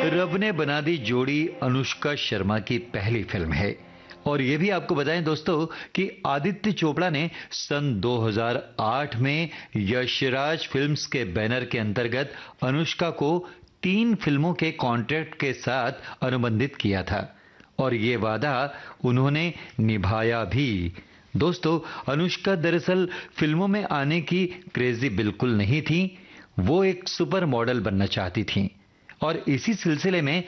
रब ने बना दी जोड़ी अनुष्का शर्मा की पहली फिल्म है। और ये भी आपको बताएं दोस्तों कि आदित्य चोपड़ा ने सन 2008 में यशराज फिल्म्स के बैनर के अंतर्गत अनुष्का को 3 फिल्मों के कॉन्ट्रैक्ट के साथ अनुबंधित किया था और ये वादा उन्होंने निभाया भी। दोस्तों, अनुष्का दरअसल फिल्मों में आने की क्रेजी बिल्कुल नहीं थी। वो एक सुपर मॉडल बनना चाहती थीं और इसी सिलसिले में